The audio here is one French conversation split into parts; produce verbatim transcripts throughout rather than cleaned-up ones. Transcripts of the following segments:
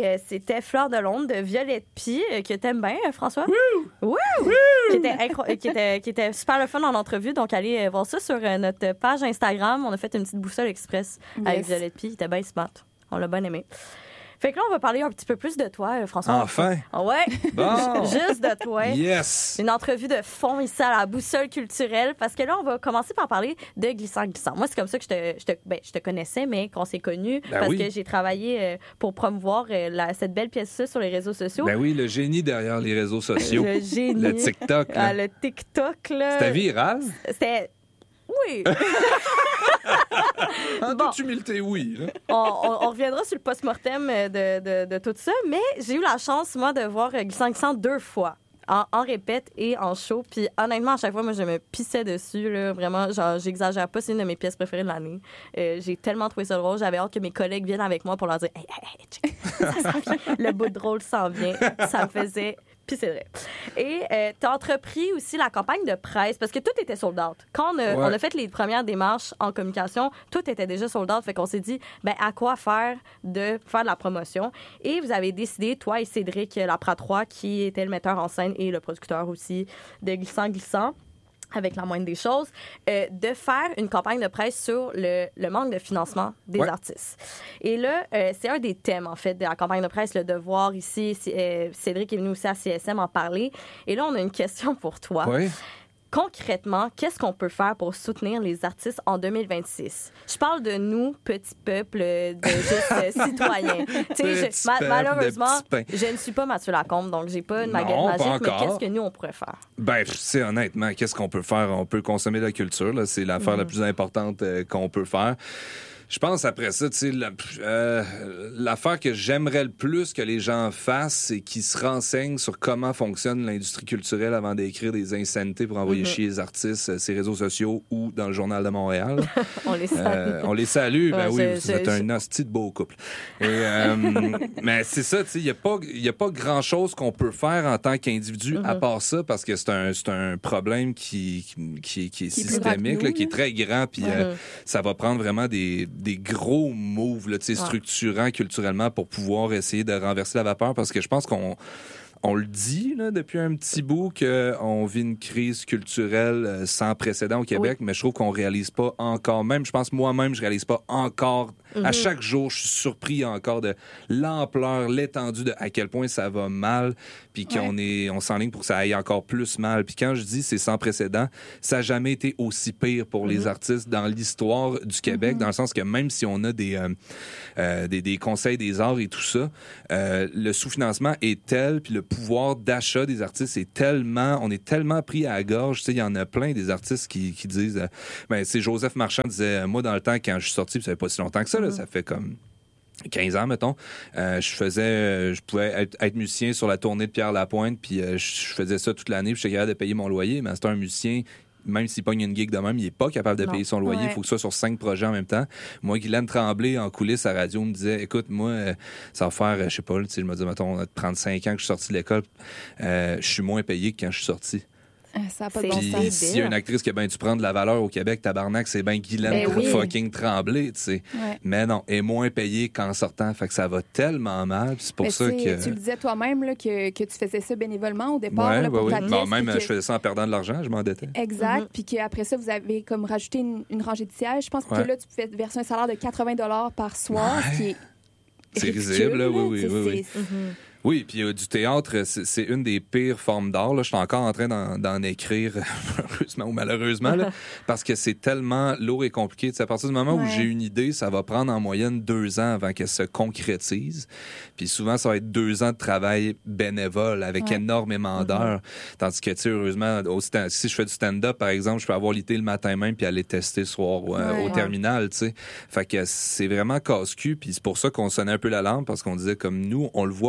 euh, c'était Fleur de Londres de Violette Pie, euh, que t'aimes bien, euh, François? Wouh! Wouh! Wouh! Qui était, incro- qui, était, qui était super le fun en entrevue. Donc, allez euh, voir ça sur euh, notre page Instagram. On a fait une petite boussole express yes. avec Violette Pie. Il était bien smart. On l'a bien aimé. Fait que là, on va parler un petit peu plus de toi, François. Enfin! Ouais! Bon! Juste de toi. Yes! Une entrevue de fond ici à la boussole culturelle, parce que là, on va commencer par parler de Glissant Glissant. Moi, c'est comme ça que je te, je te, ben, je te connaissais, mais qu'on s'est connus, ben parce oui. que j'ai travaillé euh, pour promouvoir euh, la, cette belle pièce-là sur les réseaux sociaux. Ben oui, le génie derrière les réseaux sociaux. Le génie. Le TikTok. Là. Ah, le TikTok, là. C'était viral? C'était... Oui! En bon, toute humilité, oui. Là. On, on, on reviendra sur le post-mortem de, de, de tout ça, mais j'ai eu la chance, moi, de voir Glissant Glissant deux fois. En, en répète et en show. Puis honnêtement, à chaque fois, moi, je me pissais dessus. Là, vraiment, genre, j'exagère pas. C'est une de mes pièces préférées de l'année. Euh, j'ai tellement trouvé ça drôle. J'avais hâte que mes collègues viennent avec moi pour leur dire « Hey, hey, hey, check, ça s'en vient. Le bout de drôle s'en vient. » Ça me faisait pisser. Et euh, tu as entrepris aussi la campagne de presse parce que tout était sold out. Quand on a, ouais. on a fait les premières démarches en communication, tout était déjà sold out. Fait qu'on s'est dit, ben à quoi faire de faire de la promotion? Et vous avez décidé, toi et Cédric Lapratroy, qui était le metteur en scène et le producteur aussi de Glissant Glissant, avec la moindre des choses, euh, de faire une campagne de presse sur le, le manque de financement des ouais. artistes. Et là, euh, c'est un des thèmes, en fait, de la campagne de presse, le devoir ici. Euh, Cédric est venu aussi à C S M en parler. Et là, on a une question pour toi. Oui. Concrètement, qu'est-ce qu'on peut faire pour soutenir les artistes en deux mille vingt-six? Je parle de nous, petit peuple, de juste euh, citoyens. Je, ma, malheureusement, je ne suis pas Mathieu Lacombe, donc j'ai pas une baguette magique, mais qu'est-ce que nous, on pourrait faire? Ben, c'est honnêtement, qu'est-ce qu'on peut faire? On peut consommer de la culture, là. C'est l'affaire mmh. la plus importante euh, qu'on peut faire. Je pense après ça, tu sais, la, euh, l'affaire que j'aimerais le plus que les gens fassent, c'est qu'ils se renseignent sur comment fonctionne l'industrie culturelle avant d'écrire des insanités pour envoyer mm-hmm. chier les artistes, ces réseaux sociaux ou dans le Journal de Montréal. On les salue. Euh, on les salue, ben ouais, oui, je, vous êtes je, un hostie de beau couple. Et, euh, mais c'est ça, tu sais, il n'y a pas, il a pas grand-chose qu'on peut faire en tant qu'individu mm-hmm. à part ça, parce que c'est un, c'est un problème qui, qui, qui, qui est qui systémique, là, qui est très grand, puis mm-hmm. euh, ça va prendre vraiment des des gros moves là, ouais. structurants culturellement pour pouvoir essayer de renverser la vapeur, parce que je pense qu'on on le dit là, depuis un petit bout qu'on vit une crise culturelle sans précédent au Québec, oui. mais je trouve qu'on réalise pas encore, même je pense moi-même, je réalise pas encore, mm-hmm. à chaque jour, je suis surpris encore de l'ampleur, l'étendue de à quel point ça va mal, puis qu'on ouais. est, on s'enligne pour que ça aille encore plus mal. Puis quand je dis c'est sans précédent, ça n'a jamais été aussi pire pour mm-hmm. les artistes dans l'histoire du Québec, mm-hmm. dans le sens que même si on a des, euh, euh, des, des conseils des arts et tout ça, euh, le sous-financement est tel, puis le pouvoir d'achat des artistes est tellement, on est tellement pris à la gorge. Tu sais, il y en a plein des artistes qui, qui disent, euh, ben, c'est Joseph Marchand disait, moi dans le temps quand je suis sorti, puis ça fait pas si longtemps que ça, là, mm-hmm. ça fait comme quinze ans, mettons, euh, je faisais, euh, je pouvais être, être musicien sur la tournée de Pierre Lapointe, puis euh, je faisais ça toute l'année, puis j'étais capable de payer mon loyer, mais c'était un musicien. Même s'il pogne une gig de même, il n'est pas capable de non. payer son loyer. Il ouais. faut que ce soit sur cinq projets en même temps. Moi, Guylaine Tremblay, en coulisses à radio, me disait, écoute, moi, euh, ça va faire, euh, je sais pas, je me dis, mettons, trente-cinq ans que je suis sorti de l'école, euh, je suis moins payé que quand je suis sorti. Ça n'a pas de bon sens. Puis s'il y a une actrice qui a bien dû prendre de la valeur au Québec, tabarnak, c'est bien Guylaine ben oui. fucking Tremblay, tu sais. Ouais. Mais non, elle est moins payée qu'en sortant. Fait que ça va tellement mal. C'est pour mais ça que... Tu le disais toi-même là, que, que tu faisais ça bénévolement au départ ouais, là, pour ouais, ta oui. pièce. Bon, même, que... je faisais ça en perdant de l'argent, je m'endettais. Exact. Mm-hmm. Puis qu'après ça, vous avez comme rajouté une, une rangée de sièges. Je pense ouais. que là, tu pouvais verser un salaire de quatre-vingts dollars par soir, ouais. ce qui est c'est risible, là, oui, oui, oui. oui. C'est... Mm-hmm. Oui, puis euh, du théâtre, c'est, c'est une des pires formes d'art. Là. Je suis encore en train d'en, d'en écrire, heureusement ou malheureusement, là, parce que c'est tellement lourd et compliqué. T'sais, à partir du moment ouais. où j'ai une idée, ça va prendre en moyenne deux ans avant qu'elle se concrétise. Puis souvent, ça va être deux ans de travail bénévole avec ouais. énormément d'heures. Mm-hmm. Tandis que, tu sais, heureusement, au stand- si je fais du stand-up, par exemple, je peux avoir l'été le matin même puis aller tester le soir euh, ouais, au ouais. terminal, tu sais. Fait que c'est vraiment casse-cul. Puis c'est pour ça qu'on sonnait un peu la lampe, parce qu'on disait comme nous, on le voit autour de nous.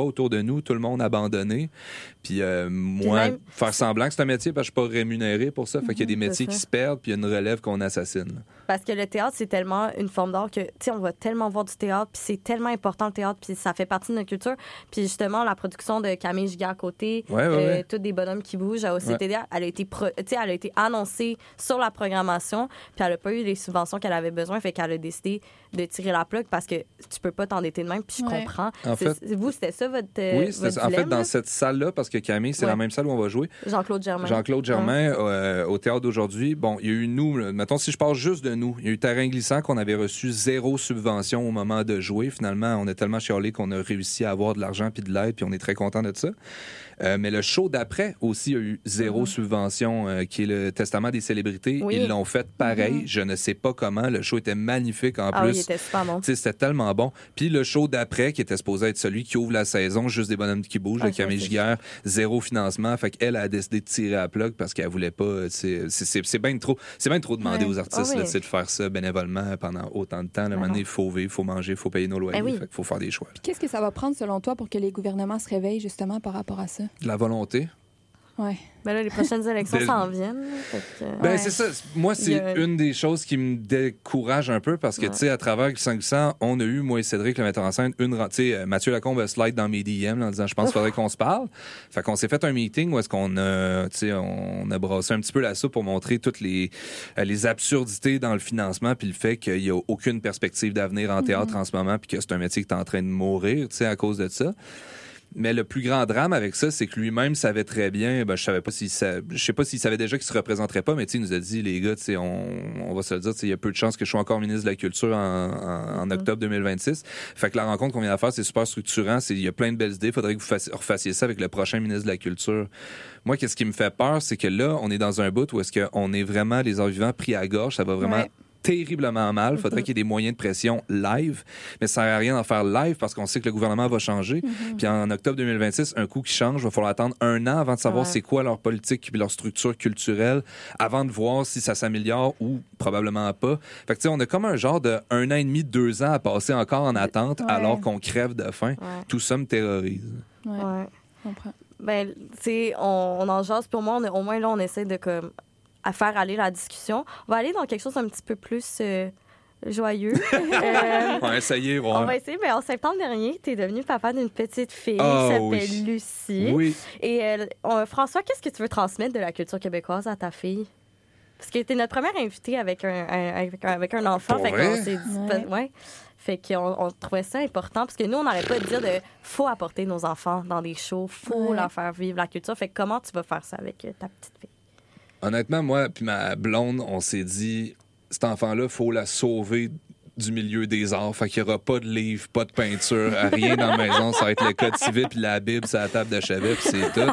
nous, tout le monde abandonné. Puis euh, moi, même... faire semblant que c'est un métier parce que je suis pas rémunéré pour ça. Fait qu'il y a des métiers qui se perdent, puis il y a une relève qu'on assassine. Parce que le théâtre, c'est tellement une forme d'art que, tu sais, on va tellement voir du théâtre, puis c'est tellement important le théâtre, puis ça fait partie de notre culture. Puis justement, la production de Camille Giguère-Côté, ouais, ouais, euh, ouais. tous des bonhommes qui bougent à O C T D, ouais. elle, a été pro... elle a été annoncée sur la programmation, puis elle n'a pas eu les subventions qu'elle avait besoin, fait qu'elle a décidé de tirer la plug parce que tu peux pas t'endetter de même, puis je ouais. comprends. En fait, vous, c'était ça votre Oui, c'était votre en dilemme, fait, dans là? cette salle-là, parce que Camille, c'est ouais. la même salle où on va jouer. Jean-Claude Germain. Jean-Claude Germain, ouais. euh, au Théâtre d'aujourd'hui. Bon, il y a eu nous, là, mettons, si je parle juste de nous, il y a eu Terrain glissant qu'on avait reçu zéro subvention au moment de jouer. Finalement, on a tellement chialé qu'on a réussi à avoir de l'argent puis de l'aide, puis on est très content de ça. Euh, mais le show d'après aussi a eu zéro mm-hmm. subvention, euh, qui est le Testament des célébrités. Oui. Ils l'ont fait pareil. Mm-hmm. Je ne sais pas comment. Le show était magnifique en ah plus. Oui, il était super bon. T'sais, c'était tellement bon. Puis le show d'après, qui était supposé être celui qui ouvre la saison, juste des bonhommes qui bougent, ah, de Camille Giguère, zéro financement. Fait qu'elle a décidé de tirer à la plug parce qu'elle voulait pas. C'est, c'est, c'est bien trop, c'est bien trop demandé ouais. aux artistes ah, oui. là, de faire ça bénévolement pendant autant de temps. À un moment donné, il faut vivre, il faut manger, il faut payer nos loyers. Eh oui. Fait qu'il faut faire des choix. Puis qu'est-ce que ça va prendre selon toi pour que les gouvernements se réveillent justement par rapport à ça? De la volonté. Ouais. Ben là, les prochaines élections s'en viennent. Fait que... Ben, ouais. c'est ça. Moi, c'est a... une des choses qui me décourage un peu parce que, ouais. tu sais, à travers cinq cents, on a eu, moi et Cédric, le metteur en scène, une. Tu sais, Mathieu Lacombe a slide dans mes D M là, en disant, je pense qu'il faudrait qu'on se parle. Fait qu'on s'est fait un meeting où est-ce qu'on a, tu sais, on a brassé un petit peu la soupe pour montrer toutes les, les absurdités dans le financement puis le fait qu'il y a aucune perspective d'avenir en théâtre mm-hmm. en ce moment puis que c'est un métier qui est en train de mourir, tu sais, à cause de ça. Mais le plus grand drame avec ça, c'est que lui-même savait très bien, ben, je savais pas s'il sa... je sais pas s'il savait déjà qu'il se représenterait pas, mais tu sais, il nous a dit, les gars, tu sais, on... on va se le dire, il y a peu de chances que je sois encore ministre de la Culture en, en, en octobre deux mille vingt-six. Fait que la rencontre qu'on vient de faire, c'est super structurant, c'est... il y a plein de belles idées, il faudrait que vous fassiez... refassiez ça avec le prochain ministre de la Culture. Moi, qu'est-ce qui me fait peur, c'est que là, on est dans un bout où est-ce qu'on est vraiment, les arts vivants, pris à gorge, ça va vraiment... Ouais. terriblement mal. Il faudrait qu'il y ait des moyens de pression live, mais ça ne sert à rien d'en faire live parce qu'on sait que le gouvernement va changer. Mm-hmm. Puis en octobre deux mille vingt-six, un coup qui change, il va falloir attendre un an avant de savoir ouais. c'est quoi leur politique et leur structure culturelle, avant de voir si ça s'améliore ou probablement pas. Fait que tu sais, on a comme un genre de un an et demi, deux ans à passer encore en attente ouais. alors qu'on crève de faim. Ouais. Tout ça me terrorise. Ouais. ouais. Je comprends. Ben, tu sais, on, on en jase. Pour moi, on est, au moins là, on essaie de comme à faire aller la discussion. On va aller dans quelque chose un petit peu plus euh, joyeux. euh, on va essayer, ouais. On va essayer. Mais en septembre dernier, tu es devenu papa d'une petite fille qui oh, s'appelle oui. Lucie. Oui. Et euh, on, François, qu'est-ce que tu veux transmettre de la culture québécoise à ta fille? Parce que tu es notre première invitée avec un, un, avec un, avec un enfant. Pour fait vrai? qu'on s'est dit, ouais. ouais. Fait qu'on on trouvait ça important parce que nous, on n'arrête pas de dire de faut apporter nos enfants dans des shows, faut ouais. leur faire vivre la culture. Fait que comment tu vas faire ça avec ta petite fille? Honnêtement, moi puis ma blonde, on s'est dit, cet enfant-là, il faut la sauver du milieu des arts. Fait qu'il n'y aura pas de livres, pas de peinture, rien dans la maison. Ça va être le code civil puis la Bible sur la table de chevet puis c'est tout.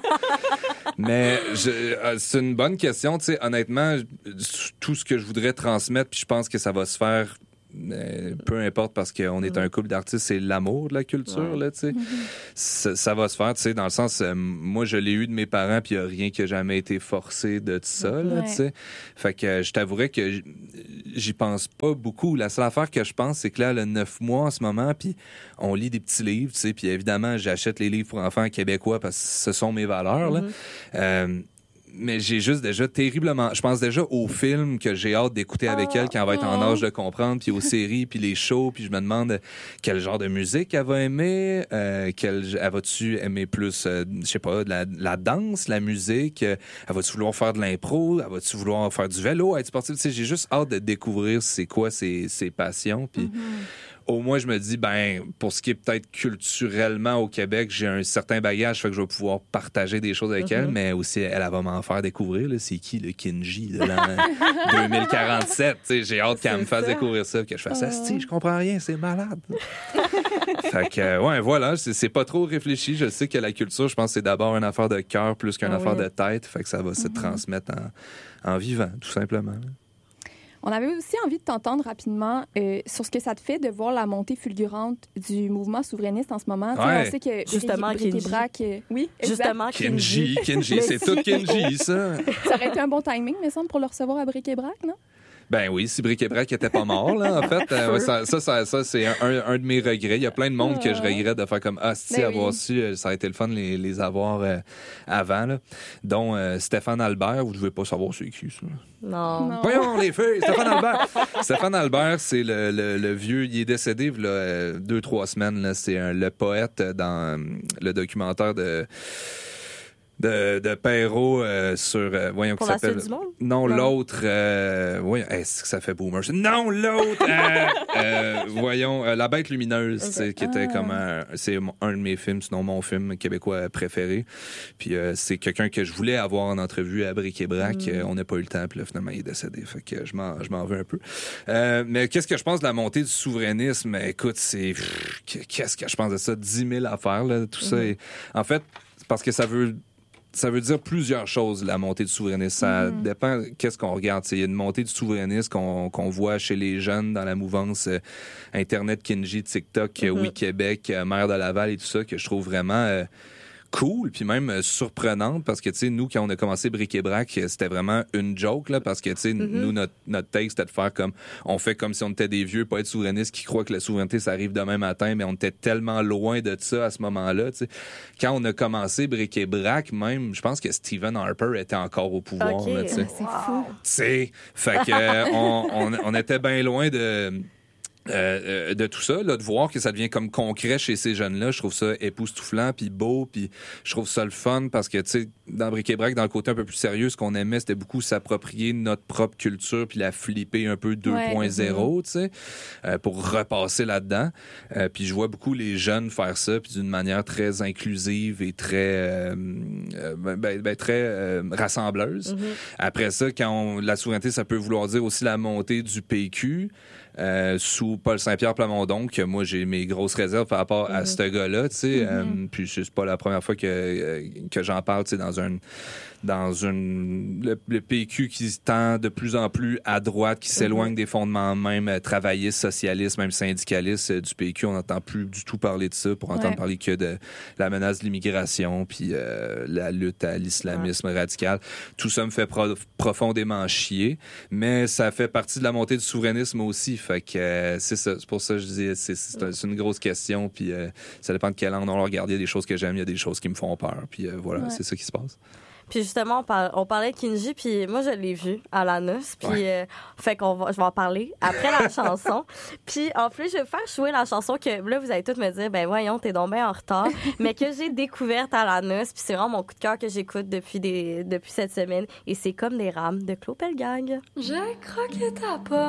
Mais je, euh, c'est une bonne question. Tu sais, honnêtement, tout ce que je voudrais transmettre, puis je pense que ça va se faire... Euh, peu importe parce qu'on est un couple d'artistes, c'est l'amour de la culture, ouais. là, tu sais. ça, ça va se faire, tu sais, dans le sens, euh, moi, je l'ai eu de mes parents, puis il n'y a rien qui a jamais été forcé de ça, ouais. là, tu sais. Fait que euh, je t'avouerais que j'y pense pas beaucoup. La seule affaire que je pense, c'est que là, elle a neuf mois en ce moment, puis on lit des petits livres, tu sais, puis évidemment, j'achète les livres pour enfants québécois parce que ce sont mes valeurs, là. Mm-hmm. Euh, mais j'ai juste déjà terriblement... Je pense déjà aux films que j'ai hâte d'écouter avec oh, elle quand elle va être en âge de comprendre, puis aux séries, puis les shows, puis je me demande quel genre de musique elle va aimer, euh, quelle, elle va-tu aimer plus, euh, je sais pas, de la, la danse, la musique, euh, elle va-tu vouloir faire de l'impro, elle va-tu vouloir faire du vélo, être sportive, tu sais, j'ai juste hâte de découvrir c'est quoi ses, ses passions, puis... Mm-hmm. Au moins, je me dis, ben, pour ce qui est peut-être culturellement au Québec, j'ai un certain bagage, fait que je vais pouvoir partager des choses avec mm-hmm. elle, mais aussi, elle, elle va m'en faire découvrir, là, c'est qui, le Kinji, de l'an deux mille quarante-sept, tu sais, j'ai hâte qu'elle me fasse ça. découvrir ça, que je fasse ça, oh. je comprends rien, c'est malade. Fait que, euh, ouais, voilà, c'est, c'est pas trop réfléchi, je sais que la culture, je pense que c'est d'abord une affaire de cœur plus qu'une oh, affaire oui. de tête, fait que ça va mm-hmm. se transmettre en, en vivant, tout simplement. On avait aussi envie de t'entendre rapidement euh, sur ce que ça te fait de voir la montée fulgurante du mouvement souverainiste en ce moment. Ouais. On sait que justement Brigitte et Braque... Euh, oui, justement, Kinji. Kinji, c'est tout Kinji, ça. Ça aurait été un bon timing, me semble, pour le recevoir à Bric et Brac, non? Ben oui, si Bric et Brac était pas mort, là, en fait. Euh, ouais, ça, ça, ça, ça, c'est un, un de mes regrets. Il y a plein de monde que je regrette de faire comme, ah, si, Ben avoir oui. su, ça aurait été le fun de les, les avoir euh, avant, là. Dont euh, Stéphane Albert, vous devez pas savoir c'est qui, ça. Non. Non. Voyons, les filles, Stéphane Albert. Stéphane Albert, c'est le, le, le vieux, il est décédé, il y a deux, trois semaines, là. C'est un, le poète dans euh, le documentaire de... de, de Perrault euh, sur euh, voyons Pour qui la s'appelle suite du monde? non, Non. l'autre euh, voyons est-ce que ça fait boomer non l'autre euh, euh, voyons euh, La Bête lumineuse Okay. c'est, qui était Ah. comme un, c'est un de mes films sinon mon film québécois préféré puis euh, c'est quelqu'un que je voulais avoir en entrevue à Bric et Brac Mm. euh, on n'a pas eu le temps puis là finalement il est décédé fait que je m'en, je m'en veux un peu euh, mais qu'est-ce que je pense de la montée du souverainisme écoute c'est pff, qu'est-ce que je pense de ça dix mille affaires là tout ça Mm. est, en fait c'est parce que ça veut Ça veut dire plusieurs choses, la montée du souverainisme. Ça Mm-hmm. dépend qu'est-ce qu'on regarde. Il y a une montée du souverainisme qu'on, qu'on voit chez les jeunes dans la mouvance euh, Internet, Kinji, TikTok, Mm-hmm. Oui Québec, euh, Maire de Laval et tout ça, que je trouve vraiment euh, cool, puis même euh, surprenante, parce que, tu sais, nous, quand on a commencé Bric et Brac, euh, c'était vraiment une joke, là, parce que, tu sais, Mm-hmm. nous, notre, notre take, c'était de faire comme, on fait comme si on était des vieux, pas être souverainistes, qui croient que la souveraineté, ça arrive demain matin, mais on était tellement loin de ça à ce moment-là, tu sais. Quand on a commencé Bric et Brac, même, je pense que Stephen Harper était encore au pouvoir, OK. là, tu sais. C'est fou. Tu sais, fait que euh, on, on, on était bien loin de euh, euh, de tout ça, là, de voir que ça devient comme concret chez ces jeunes-là. Je trouve ça époustouflant, puis beau, puis je trouve ça le fun parce que, tu sais, dans Bric et Brac, dans le côté un peu plus sérieux, ce qu'on aimait, c'était beaucoup s'approprier notre propre culture puis la flipper un peu deux point zéro, tu sais, euh, pour repasser là-dedans. Euh, puis je vois beaucoup les jeunes faire ça, puis d'une manière très inclusive et très, euh, euh, ben, ben, très euh, rassembleuse. Mm-hmm. Après ça, quand on, la souveraineté, ça peut vouloir dire aussi la montée du P Q. Euh, sous Paul Saint-Pierre Plamondon, que moi j'ai mes grosses réserves par rapport à Mm-hmm. ce gars-là, tu sais. Mm-hmm. Euh, puis c'est pas la première fois que euh, que j'en parle, tu sais, dans un dans une le, le P Q qui se tend de plus en plus à droite, qui s'éloigne Mm-hmm. des fondements même euh, travaillistes, socialistes, même syndicalistes euh, du P Q. On n'entend plus du tout parler de ça pour entendre Ouais. parler que de la menace de l'immigration, puis euh, la lutte à l'islamisme radical. Tout ça me fait pro- profondément chier, mais ça fait partie de la montée du souverainisme aussi. Fait que euh, c'est ça. C'est pour ça que je dis c'est, c'est, un- c'est une grosse question. Puis euh, ça dépend de quel angle on le regarde. Il y a des choses que j'aime, il y a des choses qui me font peur. Puis euh, voilà, Ouais. c'est ça qui se passe. Puis justement, on, par- on parlait de Kinji, puis moi, je l'ai vu à la noce. Puis, Ouais. euh, fait qu'on va, je vais en parler après la chanson. Puis, en plus, je vais faire jouer la chanson que, là, vous allez tous me dire, ben voyons, t'es donc bien en retard. Mais que j'ai découverte à la noce. Puis, c'est vraiment mon coup de cœur que j'écoute depuis, des, depuis cette semaine. Et c'est Comme des rames de Claude Pelgag. J'ai croqué ta pomme.